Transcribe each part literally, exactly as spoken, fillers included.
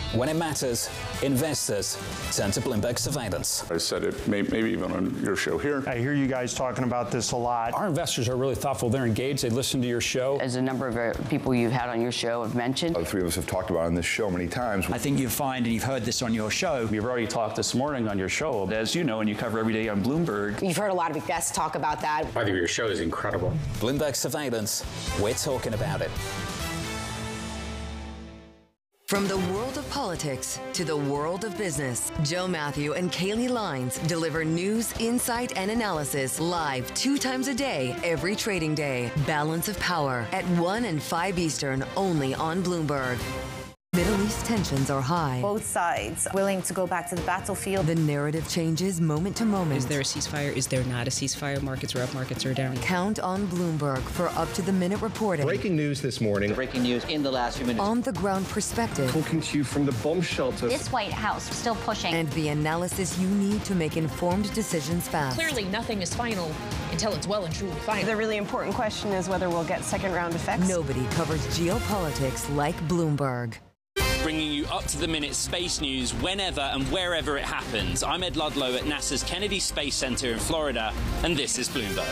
When it matters, investors turn to Bloomberg Surveillance. I said it may, maybe even on your show here. I hear you guys talking about this a lot. Our investors are really thoughtful. They're engaged. They listen to your show. As a number of uh, people you've had on your show have mentioned. The three of us have talked about on this show many times. I think you find, and you've heard this on your show. We've already talked this morning on your show. As you know, and you cover every day on Bloomberg. You've heard a lot of guests talk about that. I think your show is incredible. Bloomberg Surveillance, we're talking about it. From the world of politics to the world of business, Joe Matthew and Kaylee Lines deliver news, insight, and analysis live two times a day, every trading day. Balance of Power at one and five Eastern, only on Bloomberg. Middle East tensions are high. Both sides willing to go back to the battlefield. The narrative changes moment to moment. Is there a ceasefire? Is there not a ceasefire? Markets are up, markets are down. Count on Bloomberg for up-to-the-minute reporting. Breaking news this morning. Breaking news in the last few minutes. On-the-ground perspective. Talking to you from the bomb shelter. This White House still pushing. And the analysis you need to make informed decisions fast. Clearly, nothing is final until it's well and truly final. The really important question is whether we'll get second-round effects. Nobody covers geopolitics like Bloomberg. Bringing you up-to-the-minute space news whenever and wherever it happens. I'm Ed Ludlow at NASA's Kennedy Space Center in Florida, and this is Bloomberg.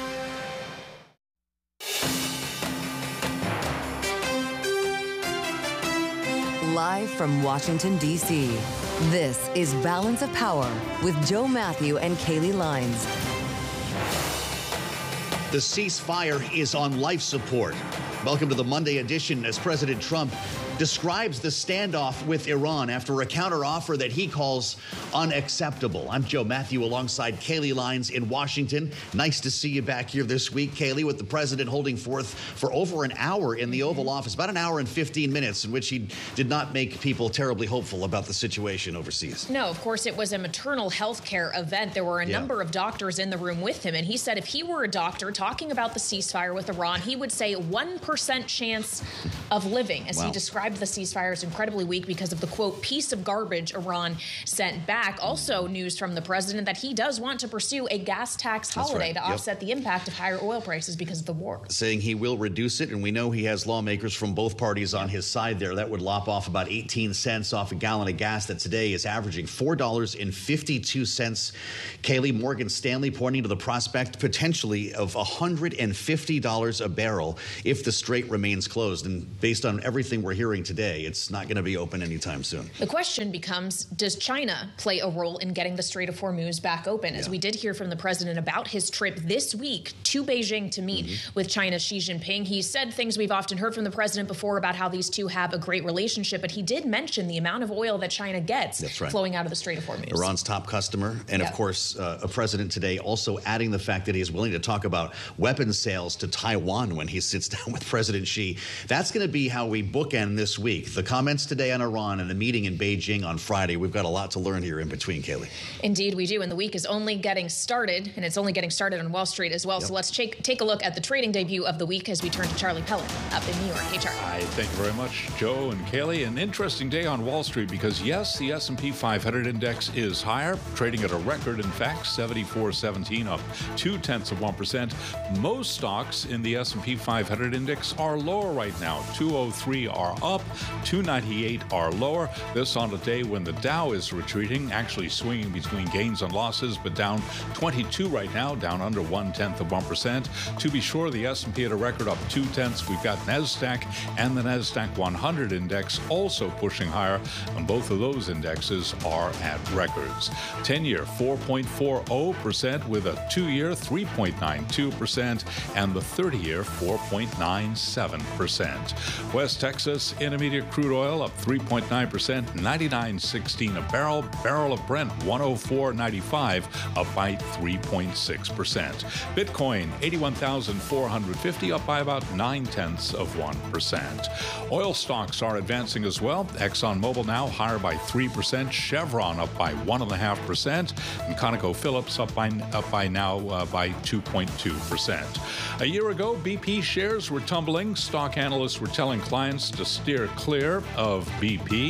Live from Washington, D C, this is Balance of Power with Joe Matthew and Kaylee Lines. The ceasefire is on life support. Welcome to the Monday edition as President Trump describes the standoff with Iran after a counteroffer that he calls unacceptable. I'm Joe Matthew alongside Kaylee Lines in Washington. Nice to see you back here this week, Kaylee, with the president holding forth for over an hour in the Oval Office, about an hour and fifteen minutes, in which he did not make people terribly hopeful about the situation overseas. No, of course, it was a maternal health care event. There were a yeah. number of doctors in the room with him, and he said if he were a doctor talking about the ceasefire with Iran, he would say one percent chance of living, as wow. he described the ceasefire as incredibly weak because of the, quote, piece of garbage Iran sent back. Also, news from the president that he does want to pursue a gas tax holiday right. to yep. offset the impact of higher oil prices because of the war. Saying he will reduce it, and we know he has lawmakers from both parties on his side there. That would lop off about eighteen cents off a gallon of gas that today is averaging four dollars and fifty-two cents. Kaylee, Morgan Stanley pointing to the prospect potentially of one hundred fifty dollars a barrel if the strait remains closed. And based on everything we're hearing today, it's not going to be open anytime soon. The question becomes, does China play a role in getting the Strait of Hormuz back open? As yeah. we did hear from the president about his trip this week to Beijing to meet mm-hmm. with China's Xi Jinping. He said things we've often heard from the president before about how these two have a great relationship, but he did mention the amount of oil that China gets right. flowing out of the Strait of Hormuz. Iran's top customer. And yeah. of course, uh, a president today also adding the fact that he is willing to talk about weapons sales to Taiwan when he sits down with President Xi. That's going to be how we bookend this week. The comments today on Iran and the meeting in Beijing on Friday. We've got a lot to learn here in between, Kaylee. Indeed, we do. And the week is only getting started, and it's only getting started on Wall Street as well. Yep. So let's take, take a look at the trading debut of the week as we turn to Charlie Pellet up in New York. Hey, Charlie. Hi, thank you very much, Joe and Kaylee. An interesting day on Wall Street because, yes, the S and P five hundred index is higher, trading at a record, in fact, seventy-four seventeen, up two-tenths of one percent. Most stocks in the S and P five hundred index are lower right now. two oh three are up, two ninety-eight are lower. This on a day when the Dow is retreating, actually swinging between gains and losses, but down twenty-two right now, down under one-tenth of one percent. To be sure, the S and P at a record up two-tenths. We've got NASDAQ and the NASDAQ one hundred index also pushing higher, and both of those indexes are at records. ten-year, four point four oh percent with a two-year, three point nine two percent, and the thirty-year, four point nine seven percent. West Texas Intermediate crude oil up three point nine percent, ninety-nine sixteen a barrel. Barrel of Brent, one oh four ninety-five, up by three point six percent. Bitcoin, eighty-one thousand four hundred fifty, up by about nine-tenths of one percent. Oil stocks are advancing as well. ExxonMobil now higher by three percent. Chevron up by one point five percent. And ConocoPhillips up by, up by now uh, by two point two percent. A year ago, B P shares were tumbling. Stock analysts were telling clients to steer clear of B P.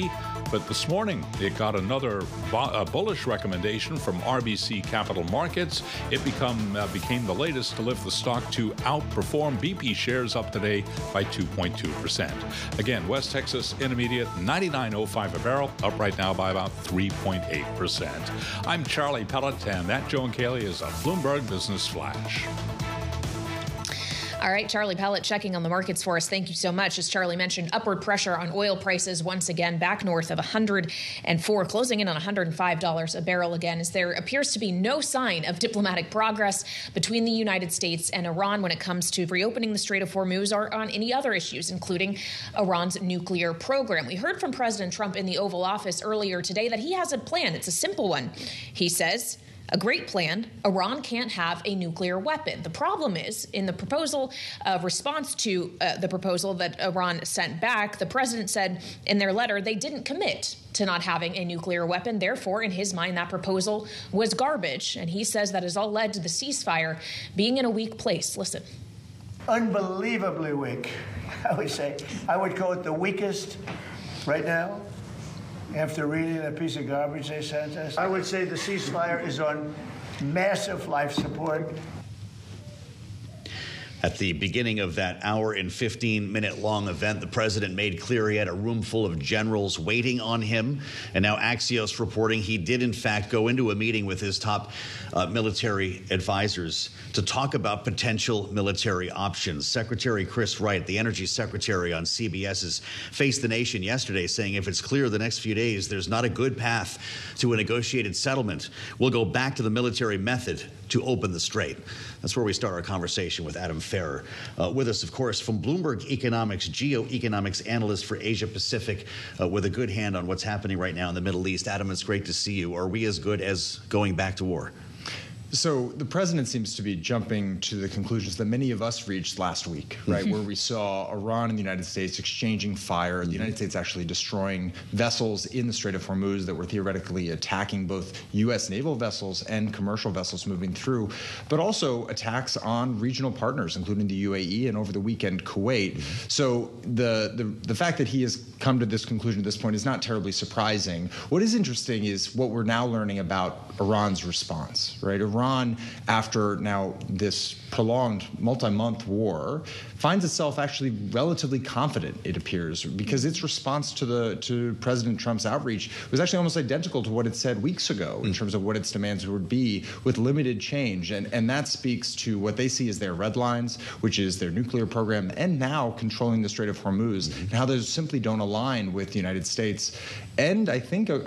But this morning, it got another bu- uh, bullish recommendation from R B C Capital Markets. It become uh, became the latest to lift the stock to outperform. B P shares up today by two point two percent. Again, West Texas Intermediate ninety-nine oh five a barrel, up right now by about three point eight percent. I'm Charlie Pellet, and that, Joe and Kaylee, is a Bloomberg Business Flash. All right, Charlie Pellet checking on the markets for us. Thank you so much. As Charlie mentioned, upward pressure on oil prices once again back north of one hundred four, closing in on one hundred five dollars a barrel again, as there appears to be no sign of diplomatic progress between the United States and Iran when it comes to reopening the Strait of Hormuz or on any other issues, including Iran's nuclear program. We heard from President Trump in the Oval Office earlier today that he has a plan. It's a simple one. He says, a great plan. Iran can't have a nuclear weapon. The problem is, in the proposal uh, response to uh, the proposal that Iran sent back, the president said in their letter they didn't commit to not having a nuclear weapon. Therefore, in his mind, that proposal was garbage. And he says that has all led to the ceasefire being in a weak place. Listen. Unbelievably weak, I would say. I would call it the weakest right now. After reading that piece of garbage they sent us, I would say the ceasefire is on massive life support. At the beginning of that hour and fifteen minute long event, the president made clear he had a room full of generals waiting on him. And now Axios reporting he did, in fact, go into a meeting with his top uh, military advisors to talk about potential military options. Secretary Chris Wright, the energy secretary on C B S's Face the Nation yesterday, saying if it's clear the next few days there's not a good path to a negotiated settlement, we'll go back to the military method to open the strait. That's where we start our conversation with Adam Ferrer. Uh, with us, of course, from Bloomberg Economics, geoeconomics analyst for Asia Pacific, uh, with a good hand on what's happening right now in the Middle East. Adam, it's great to see you. Are we as good as going back to war? So the president seems to be jumping to the conclusions that many of us reached last week, right, where we saw Iran and the United States exchanging fire, the United States actually destroying vessels in the Strait of Hormuz that were theoretically attacking both U S naval vessels and commercial vessels moving through, but also attacks on regional partners, including the U A E and over the weekend, Kuwait. So the, the, the fact that he has come to this conclusion at this point is not terribly surprising. What is interesting is what we're now learning about Iran's response, right? Iran Iran, after now this prolonged multi-month war, finds itself actually relatively confident, it appears, because its response to the to President Trump's outreach was actually almost identical to what it said weeks ago in terms of what its demands would be, with limited change. And, and that speaks to what they see as their red lines, which is their nuclear program, and now controlling the Strait of Hormuz, and how those simply don't align with the United States. And I think a,